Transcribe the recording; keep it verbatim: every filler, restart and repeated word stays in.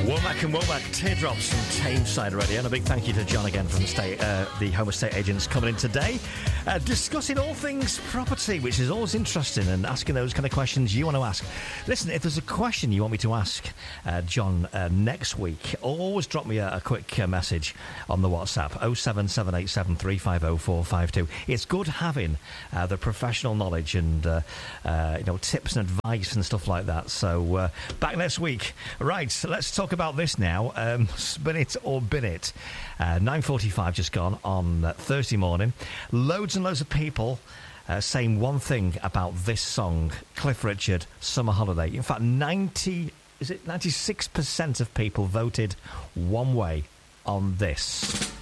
Womack and Womack, Teardrops from Tameside Radio. And a big thank you to John again from the state, uh, the Home Estate Agents coming in today, uh, discussing all things property, which is always interesting, and asking those kind of questions you want to ask. Listen, if there's a question you want me to ask uh, John uh, next week, always drop me a, a quick uh, message on the WhatsApp, oh seven seven eight seven three five oh four five two. It's good having uh, the professional knowledge and uh, uh, you know, tips and advice and stuff like that. So uh, back next week. Right, so let's talk about this now. Um, spin it or bin it. Uh, nine forty-five just gone on uh, Thursday morning. Loads and loads of people uh, saying one thing about this song, Cliff Richard, Summer Holiday. In fact, ninety is it ninety-six percent of people voted one way on this.